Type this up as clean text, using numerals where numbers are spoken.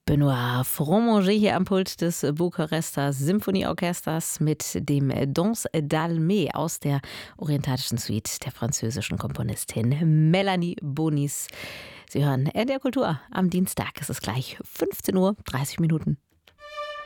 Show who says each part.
Speaker 1: Benoît Frommanger hier am Pult des Bukarester Symphonieorchesters mit dem Danse d'Almet aus der orientalischen Suite der französischen Komponistin Melanie Bonis. Sie hören NDR Kultur am Dienstag. Es ist gleich 15:30 Uhr.